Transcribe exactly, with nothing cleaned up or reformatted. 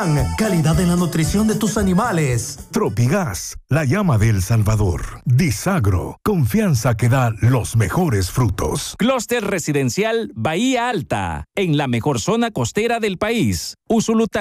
Tropigán, calidad en la nutrición de tus animales. Tropigas, la llama de El Salvador. Disagro, confianza que da los mejores frutos. Clúster residencial Bahía Alta, en la mejor zona costera del país. Usulután.